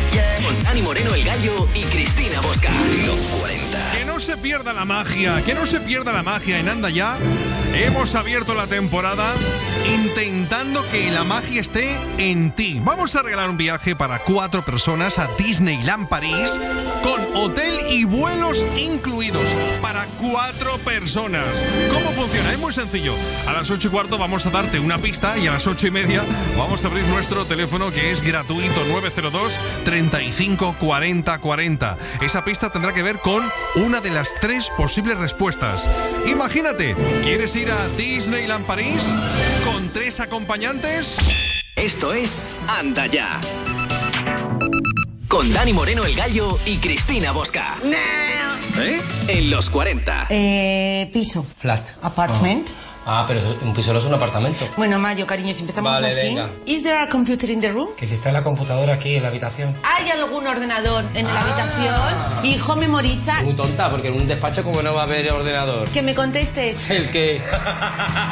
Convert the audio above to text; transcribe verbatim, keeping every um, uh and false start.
Con Dani Moreno, el Gallo, y Cristina Bosca. Los cuarenta. Que no se pierda la magia, que no se pierda la magia en Anda Ya. Hemos abierto la temporada intentando que la magia esté en ti. Vamos a regalar un viaje para cuatro personas a Disneyland París con hotel y vuelos incluidos para cuatro personas. ¿Cómo funciona? Es muy sencillo. A las ocho y cuarto vamos a darte una pista y a las ocho y media vamos a abrir nuestro teléfono, que es gratuito, nueve cero dos, treinta y cinco, cuarenta, cuarenta. Esa pista tendrá que ver con una de las tres posibles respuestas. Imagínate, ¿quieres ir a Disneyland París con tres acompañantes? Esto es Anda Ya. Con Dani Moreno, el Gallo, y Cristina Bosca. ¿Eh? En los cuarenta. Eh, piso. Flat. Apartment. Ah, ah, pero un piso no es un apartamento. Bueno, Mayo, cariño, si empezamos Vale, así. venga. Is there a computer in the room? Que si está la computadora aquí en la habitación. ¿Hay algún ordenador en la Ah. habitación? Hijo, memoriza. Muy tonta, porque en un despacho como no va a haber ordenador. Que me contestes. El que...